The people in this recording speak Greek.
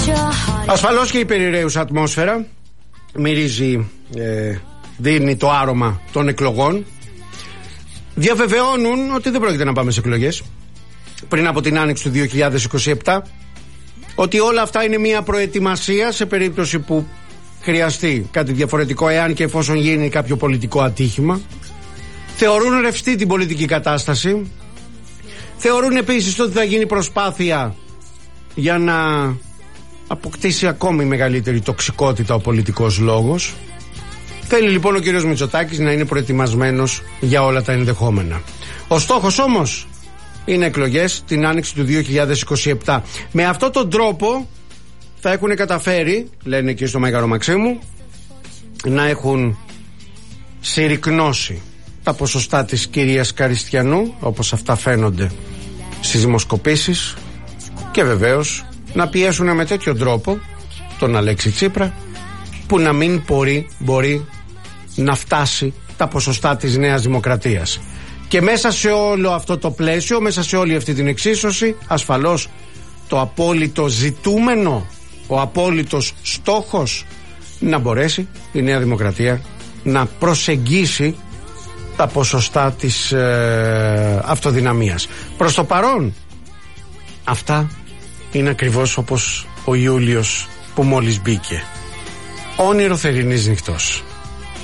Ασφαλώς και η περιραίουσα ατμόσφαιρα μυρίζει, δίνει το άρωμα των εκλογών. Διαβεβαιώνουν ότι δεν πρόκειται να πάμε σε εκλογές πριν από την άνοιξη του 2027, ότι όλα αυτά είναι μια προετοιμασία σε περίπτωση που χρειαστεί κάτι διαφορετικό, εάν και εφόσον γίνει κάποιο πολιτικό ατύχημα. Θεωρούν ρευστή την πολιτική κατάσταση. Θεωρούν επίσης ότι θα γίνει προσπάθεια για να αποκτήσει ακόμη μεγαλύτερη τοξικότητα ο πολιτικός λόγος. Θέλει λοιπόν ο κύριος Μητσοτάκης να είναι προετοιμασμένος για όλα τα ενδεχόμενα. Ο στόχος όμως είναι εκλογές την άνοιξη του 2027. Με αυτόν τον τρόπο θα έχουν καταφέρει, λένε και στο Μέγαρο Μαξίμου, να έχουν συρρικνώσει τα ποσοστά της κυρίας Καριστιανού, όπως αυτά φαίνονται στις δημοσκοπήσεις, και βεβαίως να πιέσουν με τέτοιο τρόπο τον Αλέξη Τσίπρα, που να μην μπορεί να φτάσει τα ποσοστά της Νέας Δημοκρατίας. Και μέσα σε όλο αυτό το πλαίσιο, μέσα σε όλη αυτή την εξίσωση, ασφαλώς το απόλυτο ζητούμενο, ο απόλυτος στόχος, να μπορέσει η Νέα Δημοκρατία να προσεγγίσει τα ποσοστά της αυτοδυναμίας. Προς το παρόν αυτά είναι ακριβώς όπως ο Ιούλιος που μόλις μπήκε. Όνειρο θερινής νυχτός.